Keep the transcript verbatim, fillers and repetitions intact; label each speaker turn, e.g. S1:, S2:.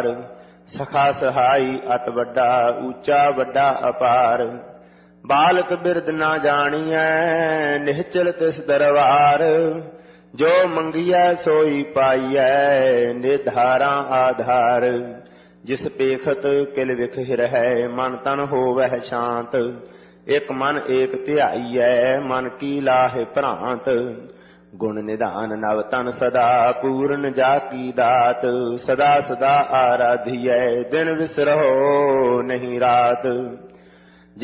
S1: पार। सखा सहाई अत बड़ा ऊंचा बड़ा अपार। बालक बिरद ना जानिए निश्चल तिस दरबार। जो मंगिए सोई पाइए निधारा आधार। जिस पेखत किल विख हिरहै मन तन होवै शांत। एक मन एक ध्याईऐ मन की लाहे भ्रांत। गुण निधान नव तन सदा पूर्ण जाकी दात। सदा सदा आराधियै दिन विसरहो नहीं रात।